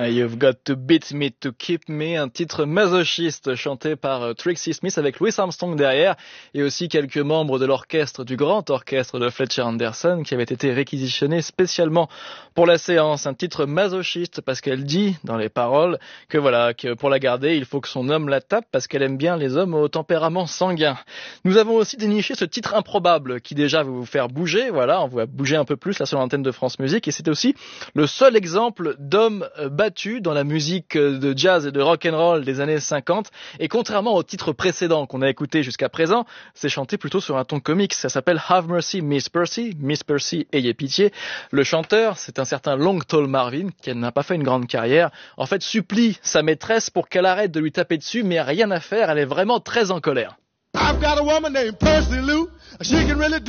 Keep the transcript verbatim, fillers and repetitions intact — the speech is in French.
You've got to beat me to keep me, un titre masochiste chanté par Trixie Smith avec Louis Armstrong derrière et aussi quelques membres de l'orchestre, du grand orchestre de Fletcher Anderson qui avait été réquisitionné spécialement pour la séance. Un titre masochiste parce qu'elle dit dans les paroles que voilà, que pour la garder, il faut que son homme la tape parce qu'elle aime bien les hommes au tempérament sanguin. Nous avons aussi déniché ce titre improbable qui déjà va vous faire bouger, voilà, on va bouger un peu plus là sur l'antenne de France Musique et c'est aussi le seul exemple d'homme battu dans la musique de jazz et de rock and roll des années cinquante. Et contrairement au titre précédent qu'on a écouté jusqu'à présent, c'est chanté plutôt sur un ton comique. Ça s'appelle Have Mercy, Miss Percy. Miss Percy, ayez pitié. Le chanteur, c'est un certain Long Tall Marvin, qui n'a pas fait une grande carrière. En fait, supplie sa maîtresse pour qu'elle arrête de lui taper dessus, mais rien à faire. Elle est vraiment très en colère. I've got a woman named Percy Lou. She can really do